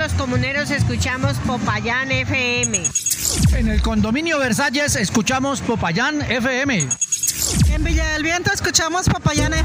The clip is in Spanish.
los comuneros escuchamos Popayán FM. En el condominio Versalles escuchamos Popayán FM. En Villa del Viento escuchamos Popayán FM.